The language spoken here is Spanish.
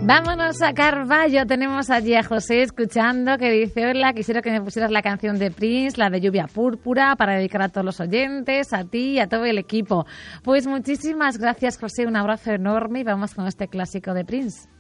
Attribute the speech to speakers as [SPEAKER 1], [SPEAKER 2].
[SPEAKER 1] Vámonos a Carballo, tenemos allí a José escuchando, que dice: hola, quisiera que me pusieras la canción de Prince, la de Lluvia Púrpura, para dedicar a todos los oyentes, a ti y a todo el equipo. Pues muchísimas gracias, José, un abrazo enorme y vamos con este clásico de Prince.